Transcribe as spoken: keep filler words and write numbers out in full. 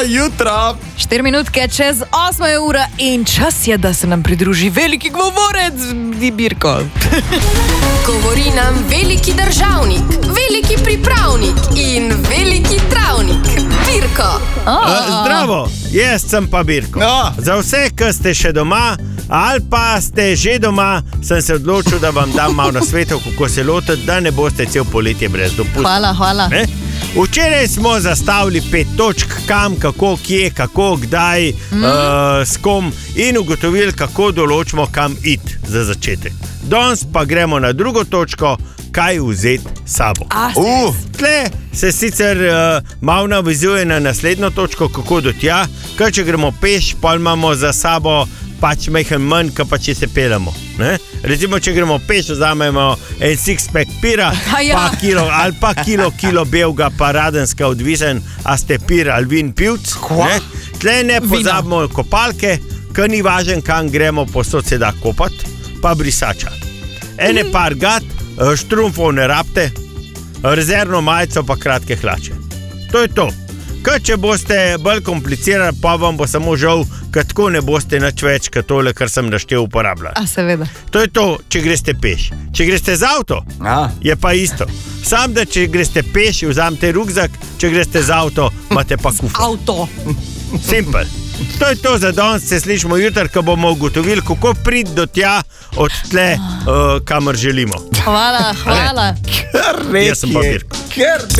jutro. Štiri minutke čez osmo je ura in čas je, da se nam pridruži veliki govorec, Birko. Govori nam veliki državnik, veliki pripravnik in veliki travnik, Birko. Oh. Zdravo, jaz sem pa Birko. No. Za vse, ki ste še doma ali pa ste že doma, sem se odločil, da vam dam malo nasvetov, kako se lotiti, da ne boste cel poletje brez dopusta. Hvala, hvala. Ne? Včeraj smo zastavili pet točk, kam, kako, kje, kako, kdaj, mm. uh, s kom in ugotovili, kako določimo, kam iti za začetek. Danes pa gremo na drugo točko, kaj vzeti sabo. Uh. Tle se sicer uh, malo navizuje na naslednjo točko, kako do tja, ker če gremo peš, pa imamo za sabo pač majhen manj, kot pa če se pelamo. Ne? Recimo, če gremo peš, vzamemo en six-pack pira, ja. pa kilo, ali pa kilo, kilo belga, pa radenska odvisen, a ste pir ali vin pivc. Ne? Tle ne pozabimo kopalke, ker ni važen, kam gremo, posod se da kopati, pa brisača. Ene par gat, štrumfov ne rabte, rezervno majico pa kratke hlače. To je to. Ker če boste bolj komplicirali, pa vam bo samo žal, ker tako ne boste nič več, kot tole, kar sem naštel uporabljati. A seveda. To je to, če greste peš. Če greste z avto, A. je pa isto. Sam, da če greste peš, vzamete rukzak, če greste z avto, imate pa kufer. Avto. Simpel. To je to za danes, se slišimo jutri, ko bomo ugotovili, kako priti do tja, od tle, uh, kamor želimo. Hvala, hvala. Kar Jaz sem pa Birko. Kar